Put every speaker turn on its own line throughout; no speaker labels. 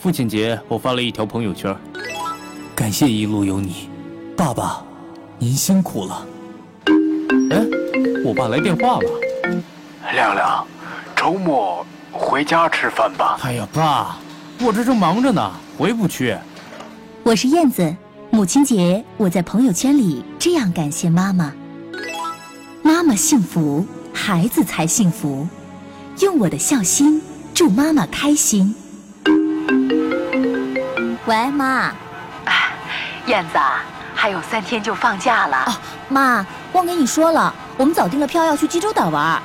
父亲节我发了一条朋友圈，
感谢一路有你，爸爸，您辛苦了。
哎，我爸来电话了。
亮亮，周末回家吃饭吧。
哎呀，爸，我这正忙着呢，回不去。
我是燕子，母亲节我在朋友圈里这样感谢妈妈：妈妈幸福，孩子才幸福。用我的孝心祝妈妈开心。喂，妈。
燕子啊，还有3天就放假了。
哦，妈，忘跟你说了，我们早订了票要去济州岛玩。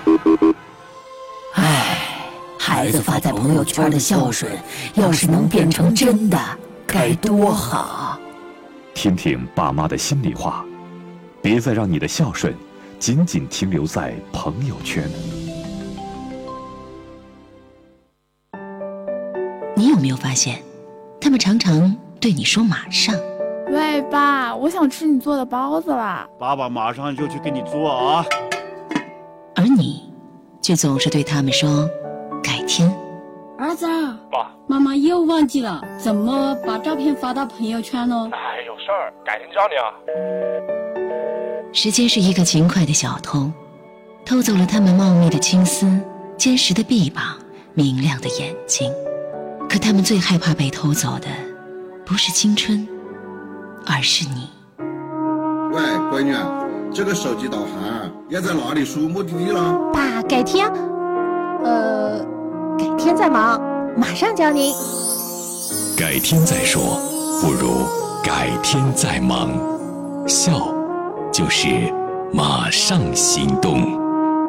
孩子发在朋友圈的孝顺，要是能变成真的，该多好！
听听爸妈的心里话，别再让你的孝顺仅仅停留在朋友圈。
你有没有发现，他们常常对你说马上？
喂，爸，我想吃你做的包子啦！
爸爸马上就去给你做啊！
而你却总是对他们说改天。
儿子，
爸，
妈妈又忘记了怎么把照片发到朋友圈呢？
有事儿，改天找你啊。
时间是一个勤快的小偷，偷走了他们茂密的青丝、坚实的臂膀、明亮的眼睛。可他们最害怕被偷走的，不是青春，而是你。
喂，闺女，这个手机导航要在哪里输目的地了？
爸，改天，改天再忙，马上教您。
改天再说，不如改天再忙。笑，就是马上行动。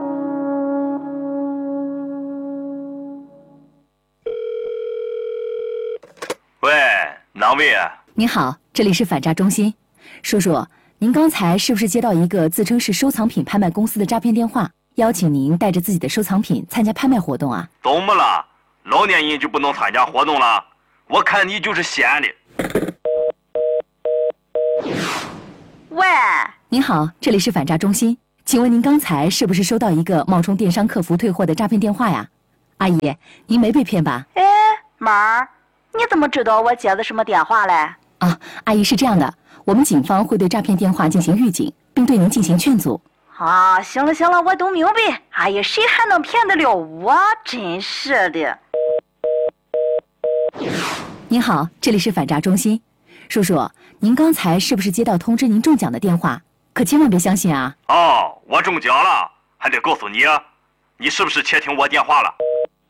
喂，哪位啊？
您好，这里是反诈中心。叔叔，您刚才是不是接到一个自称是收藏品拍卖公司的诈骗电话，邀请您带着自己的收藏品参加拍卖活动啊？
怎么了？老年人就不能参加活动了？我看你就是闲的。
喂，
您好，这里是反诈中心，请问您刚才是不是收到一个冒充电商客服退货的诈骗电话呀？阿姨，您没被骗吧？
哎，妈儿，你怎么知道我接的什么电话嘞？
啊，阿姨是这样的，我们警方会对诈骗电话进行预警，并对您进行劝阻。
啊，行了行了，我都明白。哎呀，谁还能骗得了我？真是的。
您好，这里是反诈中心，叔叔，您刚才是不是接到通知您中奖的电话？可千万别相信啊！
哦，我中奖了，还得告诉你啊，你是不是窃听我电话了？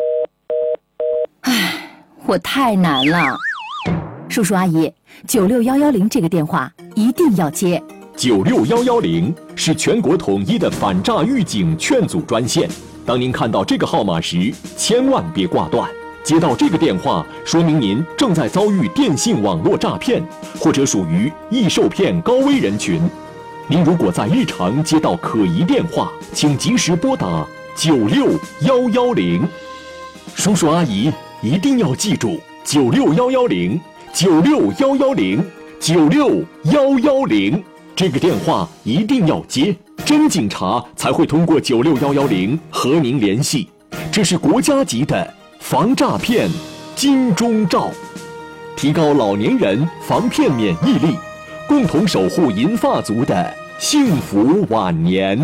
唉，我太难了。叔叔阿姨，96110这个电话一定要接。
96110是全国统一的反诈预警劝阻专线。当您看到这个号码时，千万别挂断。接到这个电话，说明您正在遭遇电信网络诈骗，或者属于易受骗高危人群。您如果在日常接到可疑电话，请及时拨打96110。叔叔阿姨一定要记住96110，96110，96110，这个电话一定要接，真警察才会通过96110和您联系。这是国家级的防诈骗金钟罩，提高老年人防骗免疫力，共同守护银发族的幸福晚年。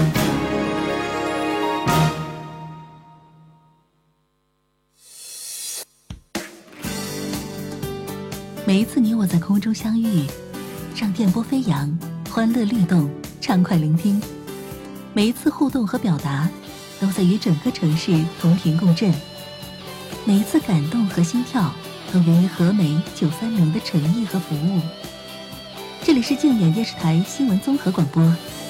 每一次你我在空中相遇，让电波飞扬，欢乐律动，畅快聆听。每一次互动和表达，都在与整个城市同频共振。每一次感动和心跳，都源于和美930的诚意和服务。这里是静远电视台新闻综合广播